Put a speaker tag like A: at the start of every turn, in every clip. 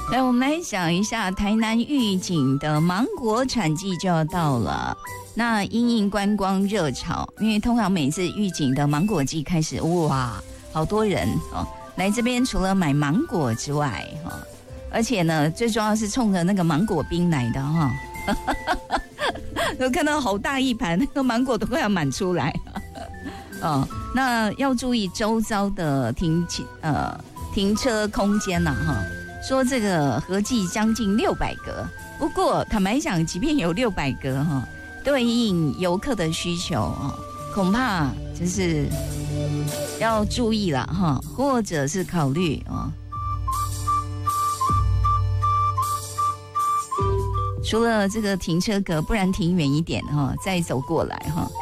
A: 来，我们来想一下，台南玉井的芒果产季就要到了。那因应观光热潮，因为通常每次玉井的芒果季开始，哇，好多人哦来这边，除了买芒果之外，哈，而且呢，最重要是冲着那个芒果冰来的哈。我看到好大一盘，那个芒果都快要满出来。哦，那要注意周遭的停车空间呐，哈。说这个合计将近600个，不过坦白讲，即便有600个哈，对应游客的需求啊，恐怕就是要注意了哈，或者是考虑啊。除了这个停车格，不然停远一点哈，再走过来哈。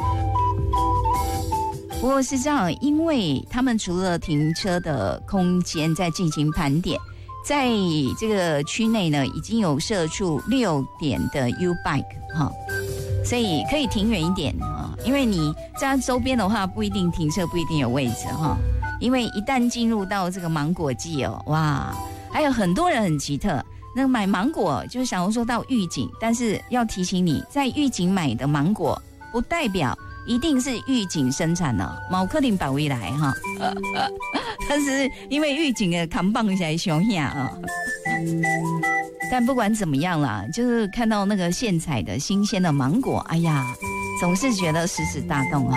A: 不过是这样，因为他们除了停车的空间在进行盘点。在这个区内呢，已经有设出6点的 U-Bike 哈，所以可以停远一点啊，因为你在周边的话不一定停车，不一定有位置哈。因为一旦进入到这个芒果季哦，哇，还有很多人很奇特，那买芒果就想要说到玉井，但是要提醒你，在玉井买的芒果不代表一定是玉井生产的，毛克林保卫来哈。但是因为玉井的扛棒起来凶下啊，但不管怎么样啦，就是看到那个现采的新鲜的芒果，哎呀，总是觉得食指大动啊。